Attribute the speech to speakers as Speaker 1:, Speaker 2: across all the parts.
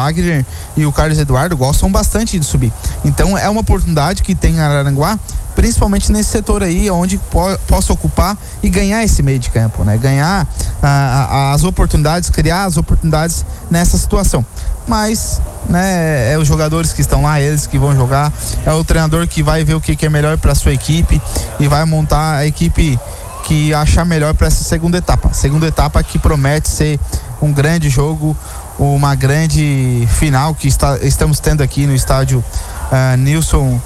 Speaker 1: Wagner e o Carlos Eduardo gostam bastante de subir. Então é uma oportunidade que tem a Araranguá, principalmente nesse setor aí, onde possa ocupar e ganhar esse meio de campo, né? Ganhar as oportunidades, criar as oportunidades nessa situação. Mas, né, é os jogadores que estão lá, eles que vão jogar, é o treinador que vai ver o que é melhor para sua equipe e vai montar a equipe que achar melhor para essa segunda etapa que promete ser um grande jogo, uma grande final que estamos tendo aqui no estádio Nilson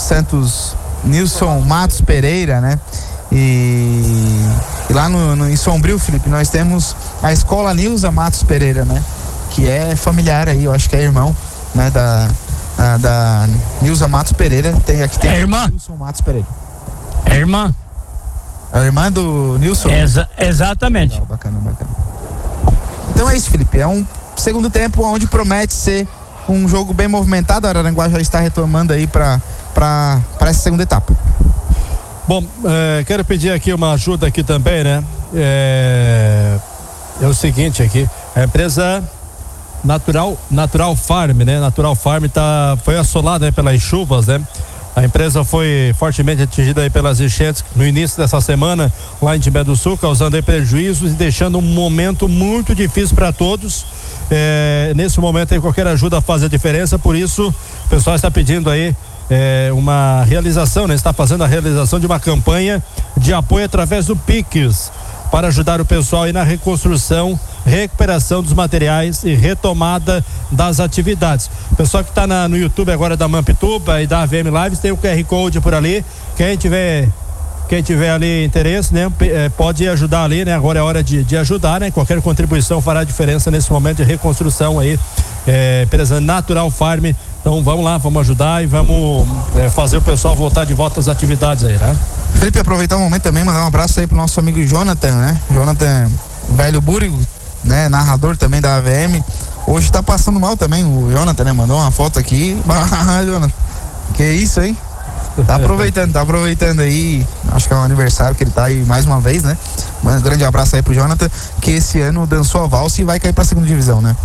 Speaker 1: Matos Pereira, né? E lá em Sombrio, Felipe, nós temos a Escola Nilza Matos Pereira, né? Que é familiar aí, eu acho que é irmão, né? Da Nilza Matos Pereira. Tem a
Speaker 2: irmã?
Speaker 1: Nilson Matos Pereira.
Speaker 2: É irmã?
Speaker 1: A irmã do Nilson?
Speaker 2: Exatamente.
Speaker 1: Legal, bacana. Então é isso, Felipe. É um segundo tempo onde promete ser um jogo bem movimentado. A Araranguá já está retomando aí para essa segunda etapa.
Speaker 3: Bom, quero pedir aqui uma ajuda aqui também, né? É o seguinte aqui, a empresa Natural Farm, né? Natural Farm foi assolada, né, pelas chuvas, né? A empresa foi fortemente atingida aí pelas enchentes no início dessa semana lá em Timbé do Sul, causando aí prejuízos e deixando um momento muito difícil para todos. Nesse momento aí qualquer ajuda faz a diferença, por isso o pessoal está pedindo aí uma realização, né? Está fazendo a realização de uma campanha de apoio através do Pix para ajudar o pessoal aí na reconstrução, recuperação dos materiais e retomada das atividades. O pessoal que está no YouTube agora da Mampituba e da AVM Lives, tem o QR Code por ali. Quem tiver ali interesse, né, pode ajudar ali, né? Agora é hora de ajudar, né? Qualquer contribuição fará diferença nesse momento de reconstrução aí. Empresa Natural Farm. Então vamos lá, vamos ajudar e vamos fazer o pessoal voltar de volta às atividades aí, né?
Speaker 1: Felipe, aproveitar o momento também, mandar um abraço aí pro nosso amigo Jonathan, né? Jonathan Velho Búrigo, né? Narrador também da AVM. Hoje tá passando mal também o Jonathan, né? Mandou uma foto aqui. Jonathan, que isso, hein? Tá aproveitando aí. Acho que é um aniversário que ele tá aí mais uma vez, né? Um grande abraço aí pro Jonathan, que esse ano dançou a valsa e vai cair pra segunda divisão, né?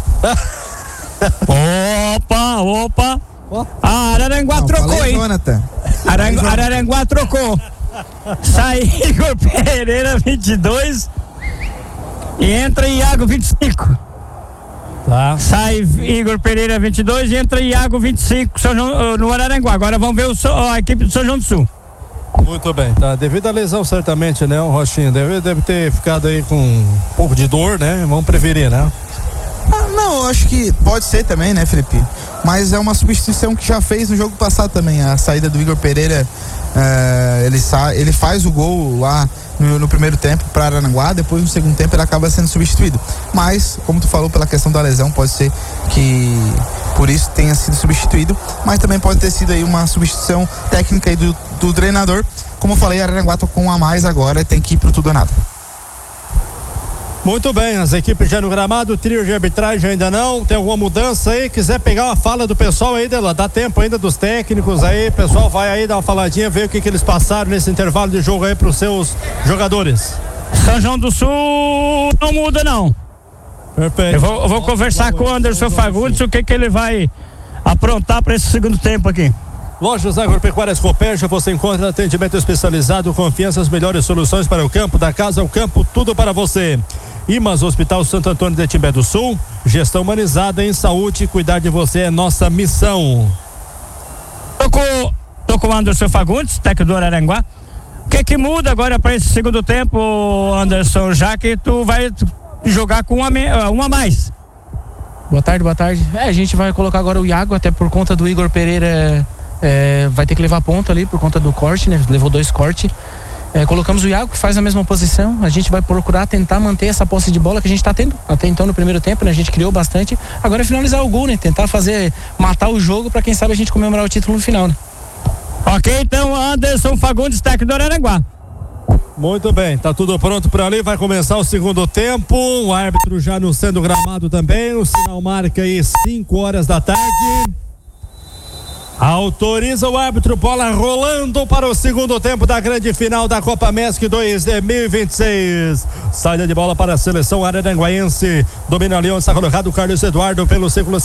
Speaker 2: Opa! A Araranguá trocou, hein?
Speaker 1: Jonathan.
Speaker 2: Araranguá trocou. Sai Igor Pereira 22 e entra Iago 25.
Speaker 3: Tá.
Speaker 2: Sai Igor Pereira 22 e entra Iago 25 no Araranguá. Agora vamos ver a equipe do São João do Sul.
Speaker 3: Muito bem, tá. Devido à lesão, certamente, né? O Rochinho deve ter ficado aí com um pouco de dor, né? Vamos prevenir, né?
Speaker 1: Não, acho que pode ser também, né, Felipe? Mas é uma substituição que já fez no jogo passado também. A saída do Igor Pereira, ele faz o gol lá no primeiro tempo para Araranguá, depois no segundo tempo ele acaba sendo substituído. Mas, como tu falou, pela questão da lesão, pode ser que por isso tenha sido substituído, mas também pode ter sido aí uma substituição técnica aí do treinador. Como eu falei, Araranguá tá com um a mais agora, tem que ir pro tudo ou nada.
Speaker 3: Muito bem, as equipes já no gramado, trio de arbitragem ainda não, tem alguma mudança aí? Quiser pegar uma fala do pessoal aí, dá tempo ainda dos técnicos aí, pessoal vai aí dar uma faladinha, ver o que eles passaram nesse intervalo de jogo aí pros seus jogadores.
Speaker 2: São João do Sul não muda não.
Speaker 3: Perfeito.
Speaker 2: Eu vou conversar com o Anderson Fagundes, o que ele vai aprontar para esse segundo tempo aqui.
Speaker 3: Lojas Agropecuárias Copérgia, você encontra atendimento especializado, confiança, as melhores soluções para o campo, da casa ao campo, tudo para você. IMAS Hospital Santo Antônio de Timbé do Sul, gestão humanizada em saúde, cuidar de você é nossa missão.
Speaker 2: Tô com o Anderson Fagundes, técnico do Araranguá. O que muda agora para esse segundo tempo, Anderson, já que tu vai jogar com uma a mais?
Speaker 4: Boa tarde. A gente vai colocar agora o Iago, até por conta do Igor Pereira, vai ter que levar ponto ali por conta do corte, né? Levou 2 cortes. Colocamos o Iago, que faz a mesma posição. A gente vai procurar tentar manter essa posse de bola que a gente está tendo até então no primeiro tempo, né? A gente criou bastante. Agora é finalizar o gol, né? Tentar matar o jogo para quem sabe a gente comemorar o título no final, né?
Speaker 2: Ok, então Anderson Fagundes, técnico do Araranguá.
Speaker 3: Muito bem, tá tudo pronto por ali, vai começar o segundo tempo, o árbitro já no centro do gramado também, o sinal marca aí 5 horas da tarde. Autoriza o árbitro, bola rolando para o segundo tempo da grande final da Copa MESC 2026. Saída de bola para a seleção araranguaense. Domina ali onde está colocado o Carlos Eduardo pelo círculo